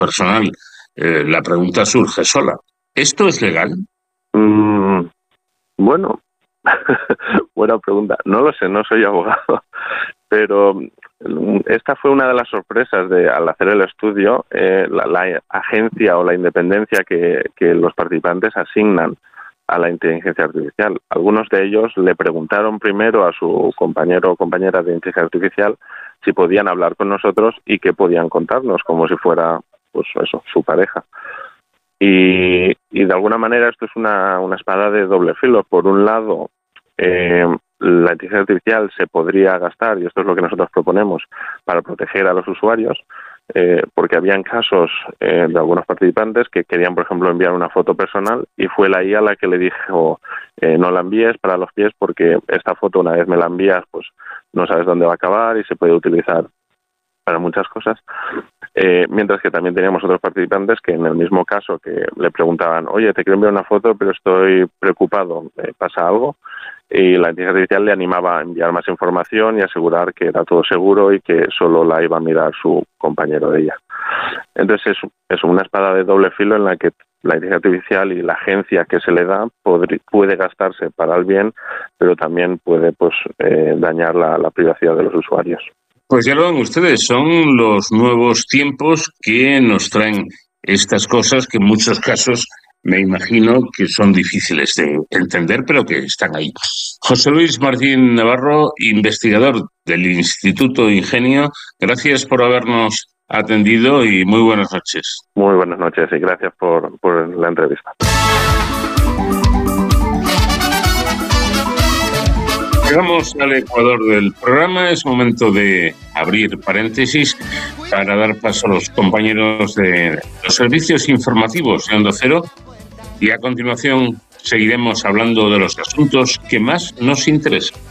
personal, la pregunta surge sola. ¿Esto es legal? Bueno, buena pregunta. No lo sé, no soy abogado, pero esta fue una de las sorpresas al hacer el estudio, la agencia o la independencia que los participantes asignan a la inteligencia artificial. Algunos de ellos le preguntaron primero a su compañero o compañera de inteligencia artificial si podían hablar con nosotros y qué podían contarnos, como si fuera, pues eso, su pareja. Y de alguna manera esto es una espada de doble filo. Por un lado, la inteligencia artificial se podría gastar, y esto es lo que nosotros proponemos, para proteger a los usuarios, porque habían casos de algunos participantes que querían, por ejemplo, enviar una foto personal y fue la IA la que le dijo no la envíes para los pies porque esta foto, una vez me la envías, pues no sabes dónde va a acabar y se puede utilizar para muchas cosas. Mientras que también teníamos otros participantes que en el mismo caso que le preguntaban, oye, te quiero enviar una foto pero estoy preocupado, ¿pasa algo? Y la inteligencia artificial le animaba a enviar más información y asegurar que era todo seguro y que solo la iba a mirar su compañero de ella. Entonces es una espada de doble filo en la que la inteligencia artificial y la agencia que se le da puede gastarse para el bien, pero también puede dañar la privacidad de los usuarios. Pues ya lo ven ustedes, son los nuevos tiempos que nos traen estas cosas que en muchos casos me imagino que son difíciles de entender, pero que están ahí. José Luis Martín Navarro, investigador del Instituto Ingenio, gracias por habernos atendido y muy buenas noches. Muy buenas noches y gracias por la entrevista. Llegamos al ecuador del programa, es momento de abrir paréntesis para dar paso a los compañeros de los servicios informativos de Onda Cero y a continuación seguiremos hablando de los asuntos que más nos interesan.